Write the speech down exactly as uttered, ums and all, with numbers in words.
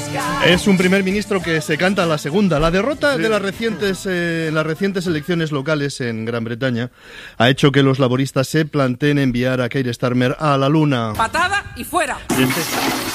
Es un primer ministro que se canta la segunda. La derrota sí. de las recientes, eh, las recientes elecciones locales en Gran Bretaña ha hecho que los laboristas se planteen enviar a Keir Starmer a la luna. Patada y fuera.